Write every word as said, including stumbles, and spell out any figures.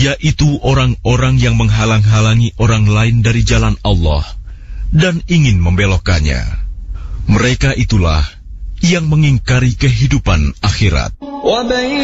yaitu orang-orang yang menghalang-halangi orang lain dari jalan Allah dan ingin membelokkannya. Mereka itulah yang mengingkari kehidupan akhirat.